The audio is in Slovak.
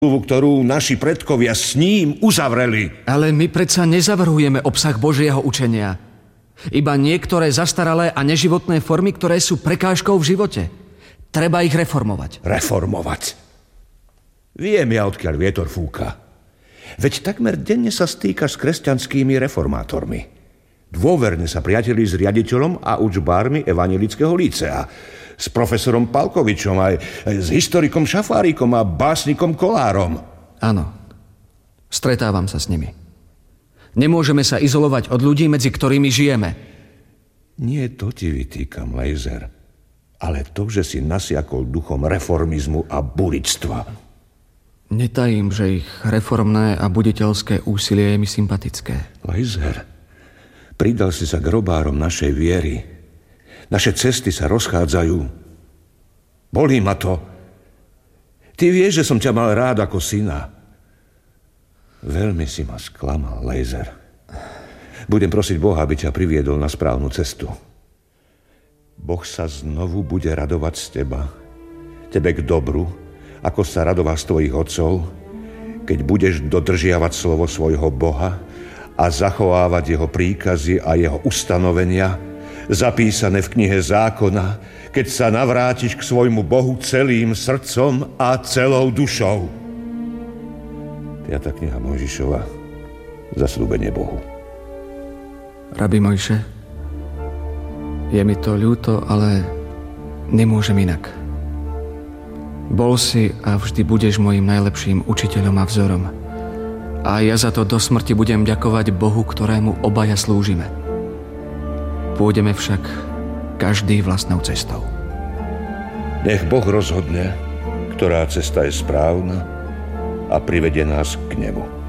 ktorú naši predkovia s ním uzavreli. Ale my predsa nezavrhujeme obsah Božieho učenia. Iba niektoré zastaralé a neživotné formy, ktoré sú prekážkou v živote. Treba ich reformovať. Reformovať? Viem ja, odkiaľ vietor fúka. Veď takmer denne sa stýkaš s kresťanskými reformátormi. Dôverne sa priateli s riaditeľom a učbármi Evanjelického lícea, s profesorom Palkovičom, aj s historikom Šafárikom a básnikom Kolárom. Áno, stretávam sa s nimi. Nemôžeme sa izolovať od ľudí, medzi ktorými žijeme. Nie to ti vytýkam, Lejzer, ale to, že si nasiakol duchom reformizmu a buričstva. Netajím, že ich reformné a buditeľské úsilie je mi sympatické. Lejzer, pridal si sa k robárom našej viery. Naše cesty sa rozchádzajú. Bolí ma to. Ty vieš, že som ťa mal rád ako syna. Veľmi si ma sklamal, Lejzer. Budem prosiť Boha, aby ťa priviedol na správnu cestu. Boh sa znovu bude radovať z teba. Tebe k dobru, ako sa radoval z tvojich otcov, keď budeš dodržiavať slovo svojho Boha a zachovávať jeho príkazy a jeho ustanovenia, zapísané v knihe zákona, keď sa navrátiš k svojmu Bohu celým srdcom a celou dušou. 5. kniha Mojžišova, zasľúbenie Bohu. Rabi Mojše, je mi to ľúto, ale nemôžem inak. Bol si a vždy budeš mojim najlepším učiteľom a vzorom. A ja za to do smrti budem ďakovať Bohu, ktorému obaja slúžime. Pôjdeme však každý vlastnou cestou. Nech Boh rozhodne, ktorá cesta je správna a privedie nás k nemu.